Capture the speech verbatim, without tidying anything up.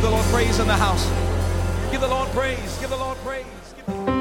the Lord praise in the house. Give the Lord praise. Give the Lord praise. Give the-